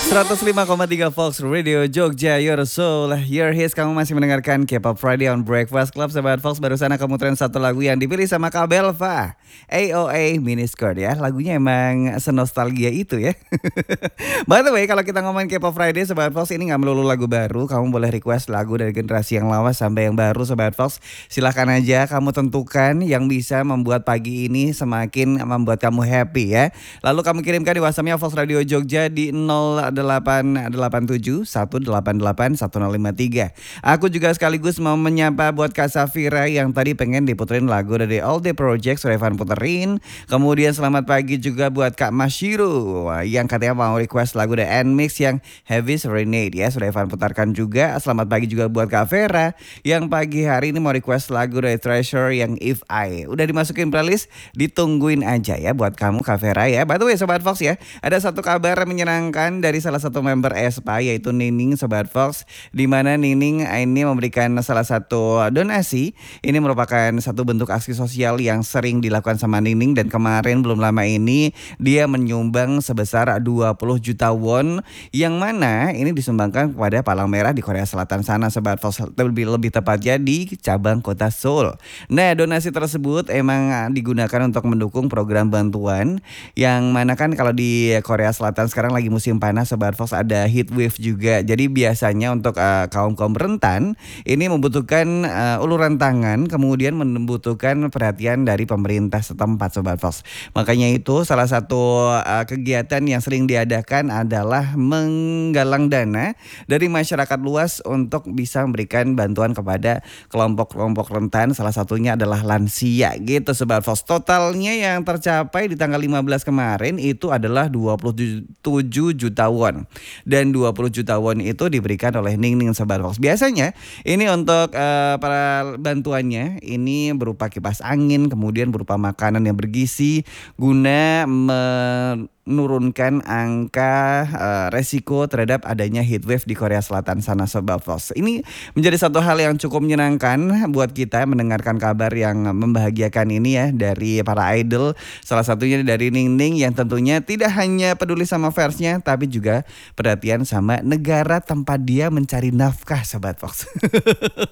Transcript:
105,3 Fox Radio Jogja, your soul, your hits. Kamu masih mendengarkan K-pop Friday on Breakfast Club. Sobat Fox, barusan aku muterin satu lagu yang dipilih sama Kak Belva, AOA Miniskirt ya. Lagunya emang senostalgia itu ya. By the way, kalau kita ngomongin K-pop Friday Sobat Fox, ini gak melulu lagu baru. Kamu boleh request lagu dari generasi yang lawas sampai yang baru Sobat Fox. Silahkan aja kamu tentukan yang bisa membuat pagi ini semakin membuat kamu happy ya. Lalu kamu kirimkan di WhatsApp-nya Fox Radio Jogja di 0887 188 1053. Aku juga sekaligus mau menyapa buat Kak Safira yang tadi pengen diputerin lagu dari All Day Project, sudah Evan puterin. Kemudian selamat pagi juga buat Kak Mashiru yang katanya mau request lagu dari Nmix yang Heavy Serenade ya, sudah Evan putarkan juga. Selamat pagi juga buat Kak Vera yang pagi hari ini mau request lagu dari Treasure yang If I. Udah dimasukin playlist, ditungguin aja ya buat kamu Kak Vera ya. By the way Sobat Fox ya, ada satu kabar menyenangkan dari salah satu member aespa yaitu Nining Sobat Fox, di mana Nining ini memberikan salah satu donasi. Ini merupakan satu bentuk aksi sosial yang sering dilakukan sama Nining, dan kemarin belum lama ini dia menyumbang sebesar 20 juta won yang mana ini disumbangkan kepada Palang Merah di Korea Selatan sana Sobat Fox, lebih tepatnya di cabang kota Seoul. Nah, donasi tersebut emang digunakan untuk mendukung program bantuan yang mana kan kalau di Korea Selatan sekarang lagi musim panas Sobat Fox, ada heat wave juga. Jadi biasanya untuk kaum-kaum rentan ini membutuhkan uluran tangan, kemudian membutuhkan perhatian dari pemerintah setempat Sobat Fox. Makanya itu salah satu kegiatan yang sering diadakan adalah menggalang dana dari masyarakat luas untuk bisa memberikan bantuan kepada kelompok-kelompok rentan, salah satunya adalah lansia gitu Sobat Fox. Totalnya yang tercapai di tanggal 15 kemarin itu adalah 27 juta won. Dan 20 juta won itu diberikan oleh Ningning Sobat Fox. Biasanya ini untuk para bantuannya ini berupa kipas angin, kemudian berupa makanan yang bergizi guna menurunkan angka resiko terhadap adanya heatwave di Korea Selatan sana Sobat Fox. Ini menjadi satu hal yang cukup menyenangkan buat kita mendengarkan kabar yang membahagiakan ini ya dari para idol. Salah satunya dari Ningning yang tentunya tidak hanya peduli sama fansnya tapi juga perhatian sama negara tempat dia mencari nafkah Sobat Fox.